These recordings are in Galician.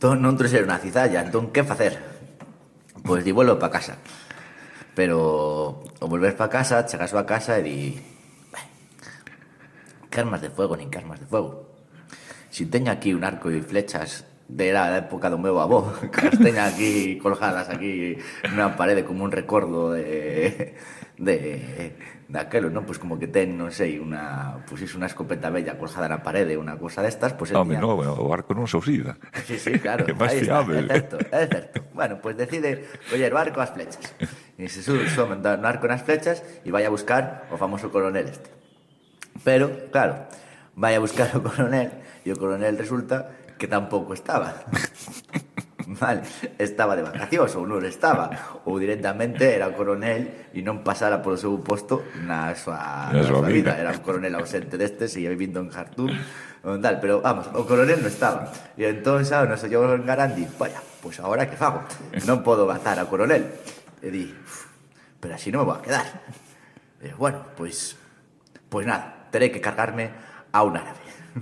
Entón non trouxeron a cizalla, entón que facer? Pois di, volvo pa casa. Pero ao volver pa casa, chegas a casa e di... Que armas de fuego, nin que armas de fuego. Si teño aquí un arco e flechas de la época do meu avó, que as teño aquí colgadas aquí nunha parede como un recordo daquelo, non? Pois como que ten, non sei, unha escopeta bella colgada na parede, unha cousa destas, pois Home, non, o arco non se oxida. Sí, claro, Que máis aí está, fiable. é certo. Bueno, pois decide coller o arco as flechas. E se somen no arco nas flechas e vai a buscar o famoso coronel este. Pero, claro, vai a buscar o coronel e o coronel resulta que tampouco estaba. Vale, estaba de vacacións ou non estaba, ou directamente era o coronel e non pasara polo seu posto na súa vida. Era un coronel ausente deste, seguía vivindo en Jartum, tal, pero vamos, o coronel non estaba. E entón, xa, nos ollou en Garandi, vaya, pois agora que fago? Non podo matar ao coronel. E di, pero así non me vou a quedar. E bueno, pois nada, terei que cargarme a un árabe.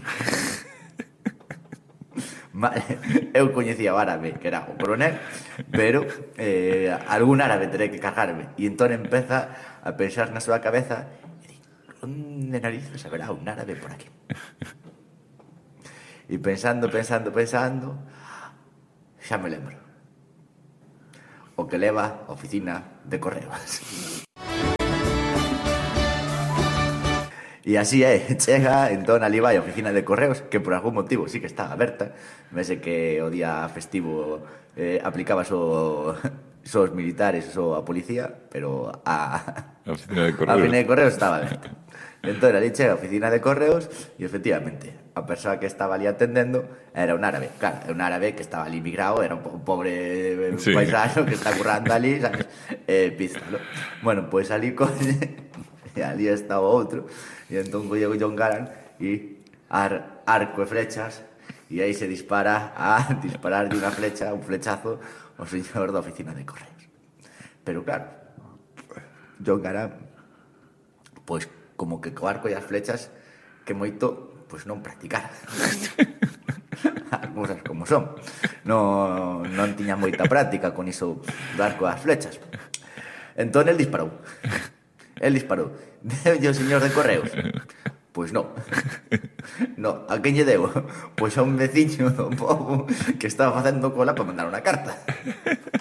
Vale, eu coñecía o árabe, que era o coronel, pero algún árabe terei que cargarme. E entón empeza a pensar na súa cabeza e di, onde narices haberá un árabe por aquí? E pensando, xa me lembro. O que leva a oficina de correos. E así é, chega, entón ali vai a oficina de correos, que por algún motivo sí que está aberta. Vese que o día festivo aplicaba os militares ou a policía, pero a oficina de correos estaba aberta. Entón ali chega a oficina de correos e efectivamente a persoa que estaba ali atendendo era un árabe. Claro, era un árabe que estaba ali migrado, era un pobre paisano que está currando ali, sabes? Pízalo. Bueno, pois ali e ali estaba outro, e entón colle John Garan e arco e flechas, e aí se dispara a disparar de unha flecha, un flechazo ao señor da oficina de correos. Pero claro, John Garan, pois como que co arco e as flechas que moito, pois non practicara. As cousas como son. Non tiña moita práctica con iso do arco e as flechas. Entón el disparou. Deulle o señor de correos? Pois non. No, a quen lle deu? Pois a un veciño do pobo que estaba facendo cola para mandar unha carta.